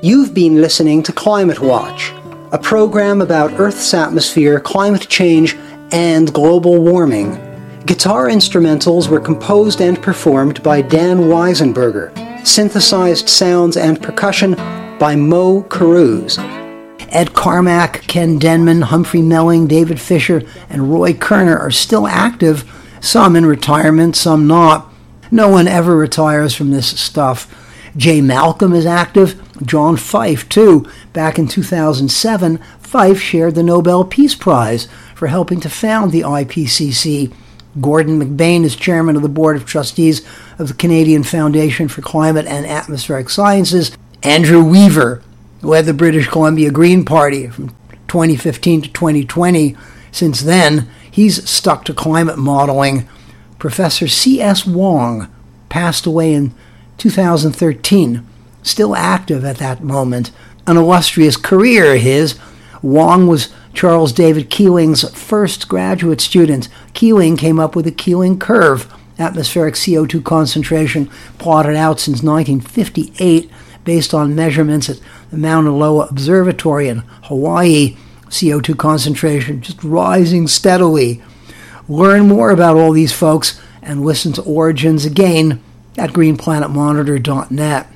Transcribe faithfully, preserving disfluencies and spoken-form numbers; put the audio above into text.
You've been listening to Climate Watch, a program about Earth's atmosphere, climate change, and global warming. Guitar instrumentals were composed and performed by Dan Weisenberger. Synthesized sounds and percussion by Mo Carews. Ed Carmack, Ken Denman, Humphrey Melling, David Fisher, and Roy Kerner are still active, some in retirement, some not. No one ever retires from this stuff. Jay Malcolm is active. John Fife, too. Back in two thousand seven, Fife shared the Nobel Peace Prize for helping to found the I P C C. Gordon McBain is chairman of the Board of Trustees of the Canadian Foundation for Climate and Atmospheric Sciences. Andrew Weaver led the British Columbia Green Party from twenty fifteen to twenty twenty. Since then, he's stuck to climate modeling. Professor C S Wong passed away in two thousand thirteen, still active at that moment. An illustrious career his. Wong was Charles David Keeling's first graduate student. Keeling came up with the Keeling curve, atmospheric C O two concentration plotted out since nineteen fifty-eight based on measurements at the Mauna Loa Observatory in Hawaii. C O two concentration just rising steadily. Learn more about all these folks and listen to Origins again at green planet monitor dot net.